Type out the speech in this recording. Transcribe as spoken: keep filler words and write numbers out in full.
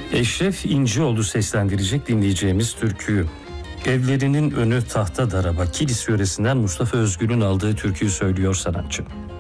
Eşref İncioğlu seslendirecek dinleyeceğimiz türküyü. Evlerinin önü tahta daraba, Kilis yöresinden Mustafa Özgür'ün aldığı türküyü söylüyor sanatçı.